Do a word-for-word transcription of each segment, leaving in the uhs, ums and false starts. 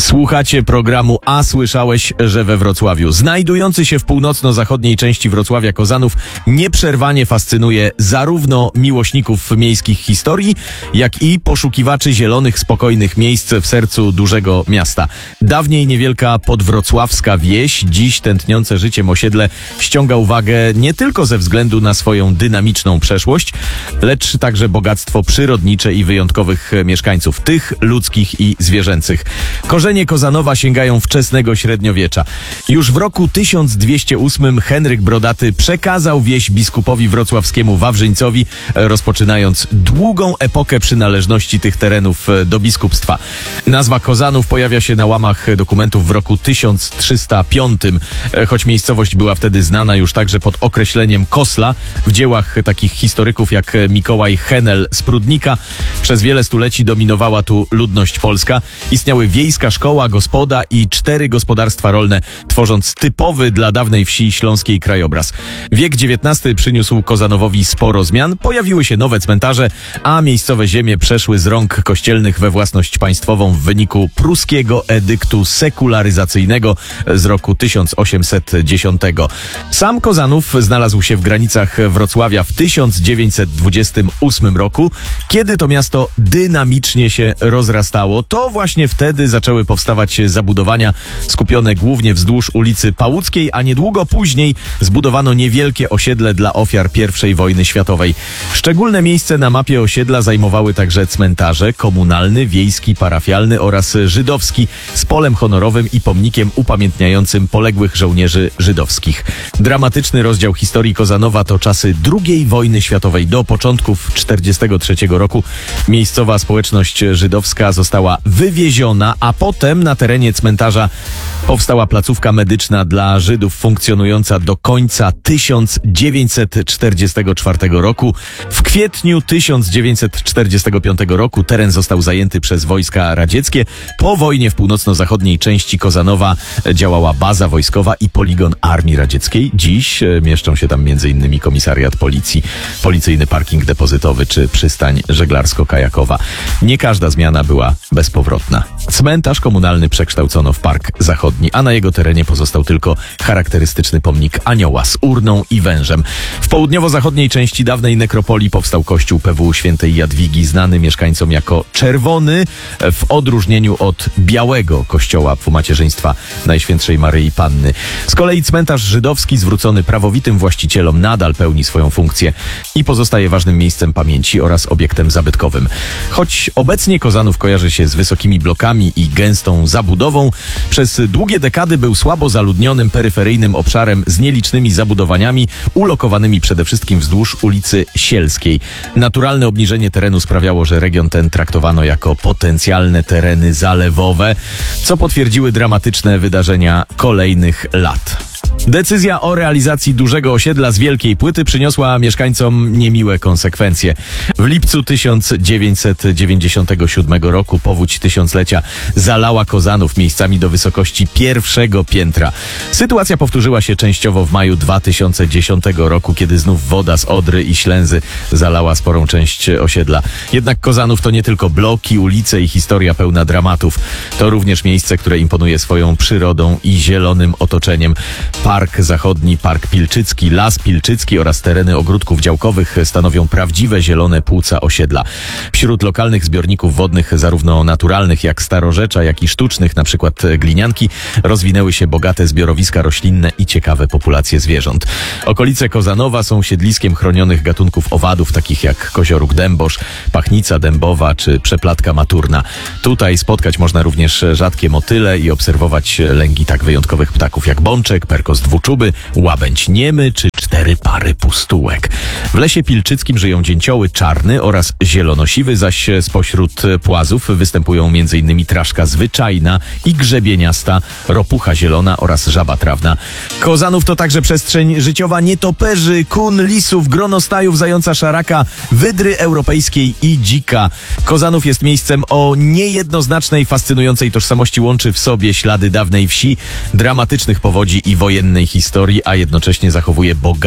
Słuchacie programu A słyszałeś, że we Wrocławiu. Znajdujący się w północno-zachodniej części Wrocławia Kozanów nieprzerwanie fascynuje zarówno miłośników miejskich historii, jak i poszukiwaczy zielonych, spokojnych miejsc w sercu dużego miasta. Dawniej niewielka podwrocławska wieś, dziś tętniące życiem osiedle ściąga uwagę nie tylko ze względu na swoją dynamiczną przeszłość, lecz także bogactwo przyrodnicze i wyjątkowych mieszkańców, tych ludzkich i zwierzęcych. Korzenie Kozanowa sięgają wczesnego średniowiecza. Już w roku tysiąc dwieście ósmym Henryk Brodaty przekazał wieś biskupowi wrocławskiemu Wawrzyńcowi, rozpoczynając długą epokę przynależności tych terenów do biskupstwa. Nazwa Kozanów pojawia się na łamach dokumentów w roku tysiąc trzysta piątym, choć miejscowość była wtedy znana już także pod określeniem Kosla. W dziełach takich historyków jak Mikołaj Henel z Prudnika przez wiele stuleci dominowała tu ludność polska. Istniały wiejska szkoła, gospoda i cztery gospodarstwa rolne, tworząc typowy dla dawnej wsi śląskiej krajobraz. Wiek dziewiętnasty przyniósł Kozanowowi sporo zmian, pojawiły się nowe cmentarze, a miejscowe ziemie przeszły z rąk kościelnych we własność państwową w wyniku pruskiego edyktu sekularyzacyjnego z roku tysiąc osiemset dziesiątego. Sam Kozanów znalazł się w granicach Wrocławia w tysiąc dziewięćset dwudziestym ósmym roku, kiedy to miasto dynamicznie się rozrastało. To właśnie wtedy zaczęły powstawać zabudowania skupione głównie wzdłuż ulicy Pałuckiej, a niedługo później zbudowano niewielkie osiedle dla ofiar pierwszej wojny światowej. Szczególne miejsce na mapie osiedla zajmowały także cmentarze komunalny, wiejski, parafialny oraz żydowski z polem honorowym i pomnikiem upamiętniającym poległych żołnierzy żydowskich. Dramatyczny rozdział historii Kozanowa to czasy drugiej wojny światowej. Do początków tysiąc dziewięćset czterdziestego trzeciego roku miejscowa społeczność żydowska została wywieziona, a potem na terenie cmentarza powstała placówka medyczna dla Żydów funkcjonująca do końca tysiąc dziewięćset czterdziestego czwartego roku. W kwietniu tysiąc dziewięćset czterdziestego piątego roku teren został zajęty przez wojska radzieckie. Po wojnie w północno-zachodniej części Kozanowa działała baza wojskowa i poligon Armii Radzieckiej. Dziś mieszczą się tam między innymi komisariat policji, policyjny parking depozytowy czy przystań żeglarsko-kajakowa. Nie każda zmiana była bezpowrotna. Cmentarz komunalny przekształcono w Park Zachodni, a na jego terenie pozostał tylko charakterystyczny pomnik anioła z urną i wężem. W południowo-zachodniej części dawnej nekropolii powstał kościół P W świętej Jadwigi, znany mieszkańcom jako Czerwony, w odróżnieniu od białego kościoła Półmacierzyństwa Najświętszej Maryi Panny. Z kolei cmentarz żydowski zwrócony prawowitym właścicielom nadal pełni swoją funkcję i pozostaje ważnym miejscem pamięci oraz obiektem zabytkowym. Choć obecnie Kozanów kojarzy się z wysokimi blokami i gęstą zabudową, przez długie dekady był słabo zaludnionym peryferyjnym obszarem z nielicznymi zabudowaniami, ulokowanymi przede wszystkim wzdłuż ulicy Sielskiej. Naturalne obniżenie terenu sprawiało, że region ten traktowano jako potencjalne tereny zalewowe, co potwierdziły dramatyczne wydarzenia kolejnych lat. Decyzja o realizacji dużego osiedla z Wielkiej Płyty przyniosła mieszkańcom niemiłe konsekwencje. W lipcu tysiąc dziewięćset dziewięćdziesiątego siódmego roku powódź tysiąclecia zalała Kozanów miejscami do wysokości pierwszego piętra. Sytuacja powtórzyła się częściowo w maju dwa tysiące dziesiątego roku, kiedy znów woda z Odry i Ślęzy zalała sporą część osiedla. Jednak Kozanów to nie tylko bloki, ulice i historia pełna dramatów. To również miejsce, które imponuje swoją przyrodą i zielonym otoczeniem. Park Zachodni, Park Pilczycki, Las Pilczycki oraz tereny ogródków działkowych stanowią prawdziwe zielone płuca osiedla. Wśród lokalnych zbiorników wodnych, zarówno naturalnych jak starorzecza, jak i sztucznych, na przykład glinianki, rozwinęły się bogate zbiorowiska roślinne i ciekawe populacje zwierząt. Okolice Kozanowa są siedliskiem chronionych gatunków owadów, takich jak kozioróg dębosz, pachnica dębowa czy przeplatka maturna. Tutaj spotkać można również rzadkie motyle i obserwować lęgi tak wyjątkowych ptaków jak bączek, perkos dwuczuby, łabędź niemy czy cztery pary pustułek. W lesie pilczyckim żyją dzięcioły czarny oraz zielonosiwy, zaś spośród płazów występują m.in. traszka zwyczajna i grzebieniasta, ropucha zielona oraz żaba trawna. Kozanów to także przestrzeń życiowa nietoperzy, kun, lisów, gronostajów, zająca szaraka, wydry europejskiej i dzika. Kozanów jest miejscem o niejednoznacznej, fascynującej tożsamości, łączy w sobie ślady dawnej wsi, dramatycznych powodzi i wojennej historii, a jednocześnie zachowuje bogate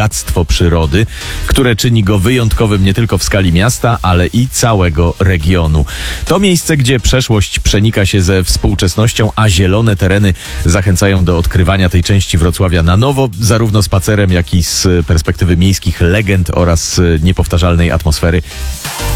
bogactwo przyrody, które czyni go wyjątkowym nie tylko w skali miasta, ale i całego regionu. To miejsce, gdzie przeszłość przenika się ze współczesnością, a zielone tereny zachęcają do odkrywania tej części Wrocławia na nowo, zarówno spacerem, jak i z perspektywy miejskich legend oraz niepowtarzalnej atmosfery.